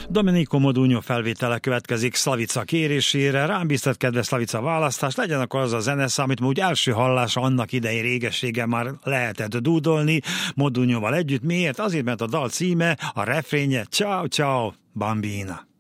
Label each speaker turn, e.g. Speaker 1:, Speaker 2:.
Speaker 1: Domenico Modugno felvétele következik Slavica kérésére. Rám bíztat, kedves Slavica, választás, legyen akkor az a zeneszám, amit úgy első hallása annak idején régességen már lehetett dúdolni Modugnoval együtt. Miért? Azért, mert a dal címe, a refrénye Ciao, ciao, bambina.